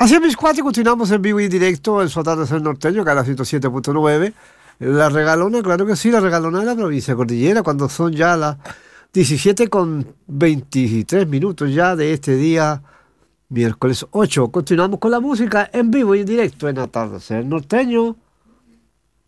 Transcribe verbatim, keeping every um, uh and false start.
Así es, mis cuates, continuamos en vivo y en directo en su atardecer norteño, cada ciento siete punto nueve. La regalona, claro que sí, la regalona de la provincia Cordillera, cuando son ya las diecisiete con veintitrés minutos ya de este día, miércoles ocho. Continuamos con la música en vivo y en directo en atardecer norteño.